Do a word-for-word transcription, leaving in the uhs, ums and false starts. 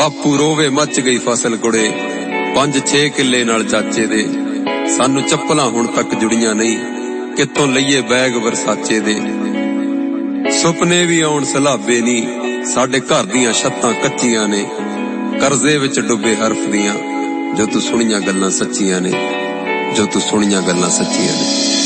ਬਾਪੂ ਰੋਵੇ ਮੱਚ ਗਈ ਫਸਲ ਕੁੜੇ, ਪੰਜ ਛੇ ਕਿੱਲੇ ਨਾਲ ਚਾਚੇ ਦੇ। ਸਾਨੂੰ ਚੱਪਲਾਂ ਹੁਣ ਤੱਕ ਜੁੜੀਆਂ ਨਹੀਂ, ਕਿੱਥੋਂ ਲਈਏ ਬੈਗ ਵਰਸਾਚੇ ਦੇ। ਸੁਪਨੇ ਵੀ ਆਉਣ ਸਲਾਬੇ ਨੀ, ਸਾਡੇ ਘਰ ਦੀਆਂ ਛੱਤਾਂ ਕੱਚੀਆਂ ਨੇ। ਕਰਜ਼ੇ ਵਿੱਚ ਡੁੱਬੇ ਹਰਫ ਦੀਆਂ, ਜੋ ਤੂੰ ਸੁਣੀਆਂ ਗੱਲਾਂ ਸੱਚੀਆਂ ਨੇ, ਜੋ ਤੂੰ ਸੁਣੀਆਂ ਗੱਲਾਂ ਸੱਚੀਆਂ ਨੇ।